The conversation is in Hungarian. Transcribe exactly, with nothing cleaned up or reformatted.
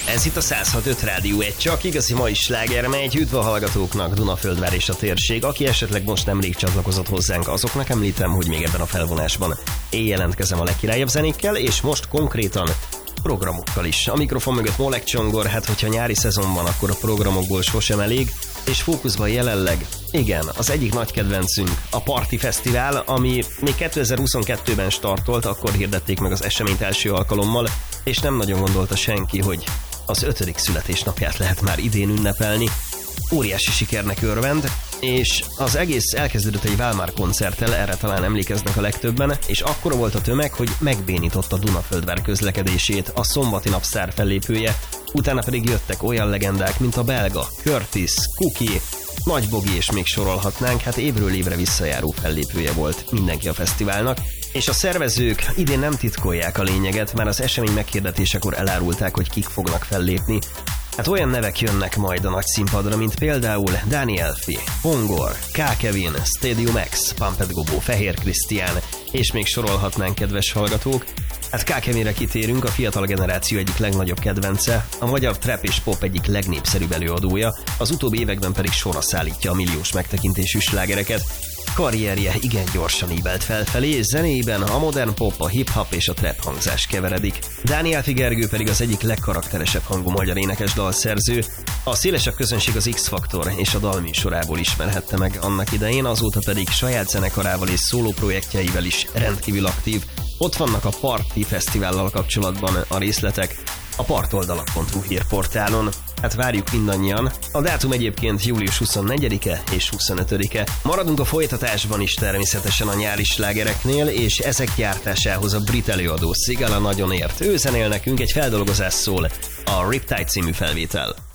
Ez itt a száz hat öt Rádió, egy csak igazi mai sláger megy. Üdv a hallgatóknak, Dunaföldvár és a térség. Aki esetleg most nemrég csatlakozott hozzánk, azoknak említem, hogy még ebben a felvonásban én jelentkezem a legkirályabb zenékkel, és most konkrétan programokkal is. A mikrofon mögött Molek Csongor, hát hogyha nyári szezon van, akkor a programokból sosem elég, és fókuszban jelenleg, igen, az egyik nagy kedvencünk, a Parti Fesztivál, ami még kétezer-huszonkettőben startolt, akkor hirdették meg az eseményt első alkalommal, és nem nagyon gondolta senki, hogy az ötödik születésnapját lehet már idén ünnepelni. Óriási sikernek örvend, és az egész elkezdődött egy Válmár koncerttel, erre talán emlékeznek a legtöbben, és akkora volt a tömeg, hogy megbénította Dunaföldvár közlekedését a szombati napsztár fellépője, utána pedig jöttek olyan legendák, mint a belga, Curtis, Cookie, Nagy Bogi, és még sorolhatnánk, hát évről évre visszajáró fellépője volt mindenki a fesztiválnak, és a szervezők idén nem titkolják a lényeget, már az esemény meghirdetésekor elárulták, hogy kik fognak fellépni. Hát olyan nevek jönnek majd a nagy színpadra, mint például Dani Elfi, Bongor, K. Kevin, Stadium X, Pumped Gobó, Fehér Krisztián, és még sorolhatnánk, kedves hallgatók. Hát K. Kevinre kitérünk, a fiatal generáció egyik legnagyobb kedvence, a magyar trap és pop egyik legnépszerűbb előadója, az utóbbi években pedig sorra szállítja a milliós megtekintésű slágereket. Karrierje igen gyorsan ívelt felfelé, és zenéjében a modern pop, a hip-hop és a trap hangzás keveredik. Dániel Gergő pedig az egyik legkarakteresebb hangú magyar énekes dalszerző. A szélesebb közönség az X-Faktor és a dalműsorából ismerhette meg annak idején, azóta pedig saját zenekarával és szóló projektjeivel is rendkívül aktív. Ott vannak a Parti Fesztivállal kapcsolatban a részletek a partoldalak pont hu hírportálon. Hát várjuk mindannyian. A dátum egyébként július huszonnegyedike és huszonötödike. Maradunk a folytatásban is természetesen a nyári slágereknél, és ezek gyártásához a brit előadó Sigala nagyon ért. Ő zenél nekünk, egy feldolgozás szól, a Riptide című felvétel.